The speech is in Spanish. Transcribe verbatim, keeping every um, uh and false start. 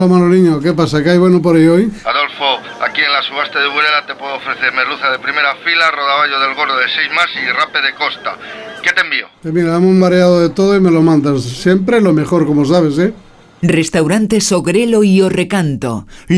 Hola Manoliño, ¿qué pasa? ¿Qué hay bueno por ahí hoy? Adolfo, aquí en la subasta de Burela te puedo ofrecer merluza de primera fila, rodaballo del gordo de seis más y rape de costa. ¿Qué te envío? Pues mira, dame un mareado de todo y me lo mandas. Siempre lo mejor, como sabes, ¿eh? Restaurante Sogrelo y Orrecanto.